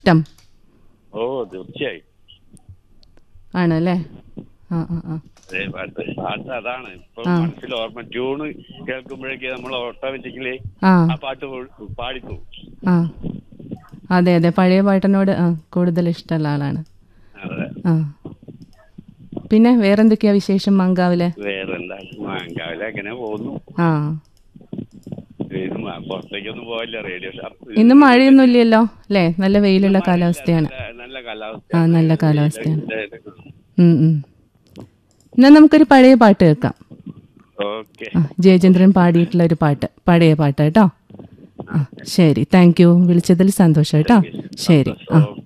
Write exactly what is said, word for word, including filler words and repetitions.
ഇഷ്ടം ഓ തീർച്ചയായും. ആണല്ലേ? ആ ആ ആ അതേ പാട്ട് പാട്ട് അതാണ് ഇപ്പൊ ആ മനസ്സിൽ ഓർമ്മ. ട്യൂണ് കേൾക്കുമ്പോഴേക്ക് നമ്മൾ ഓട്ടോമാറ്റിക്കലി ആ ആ പാട്ട് പാടിപ്പോവും. ആ അതെ അതെ, പഴയ പാട്ടിനോട് ആ കൂടുതൽ ഇഷ്ടമുള്ള ആളാണ്. അതെ. ആ പിന്നെ വേറെന്തൊക്കെയാ വിശേഷം മങ്കാവിലെ? വേറെന്താ, മാങ്കാവിലെ എങ്ങനെ പോകുന്നു. ആ ഇത് മ- പുറത്തേക്കൊന്നും പോയില്ല. റേഡിയോ ഷാപ്പ് ഇന്ന് ഇതിലൊക്കെ മഴയൊന്നും തന്നെയാണ്. ഇല്ലല്ലോ അല്ലേ? നല്ല ഇന്നും വെയിലുള്ള മഴയില്ല, കാലാവസ്ഥയാണ്. നല്ല നല്ല ആ കാലാവസ്ഥയാണ്. നല്ല വെയില കാലാവസ്ഥയാണ്. ഇല്ല. ഉം, ഉം. എന്നാ നമുക്കൊരു പഴയ പാട്ട് കേൾക്കാം. ഓക്കെ, ആ ജയചന്ദ്രൻ പാടിയിട്ടുള്ള ഒരു പാട്ട്, പഴയ പാട്ട് കേട്ടോ. ആ ശരി, താങ്ക് യു, വിളിച്ചതിൽ സന്തോഷം കേട്ടോ. Thank you. ശരി. ആ സന്തോഷം.